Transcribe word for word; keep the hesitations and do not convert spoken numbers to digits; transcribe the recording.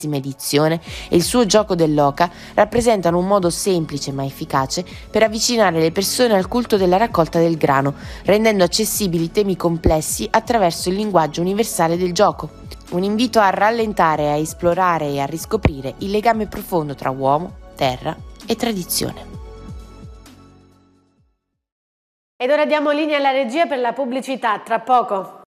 edizione e il suo gioco dell'oca rappresentano un modo semplice ma efficace per avvicinare le persone al culto della raccolta del grano, rendendo accessibili temi complessi attraverso il linguaggio universale del gioco. Un invito a rallentare, a esplorare e a riscoprire il legame profondo tra uomo, terra e tradizione. Ed ora diamo linea alla regia per la pubblicità, tra poco.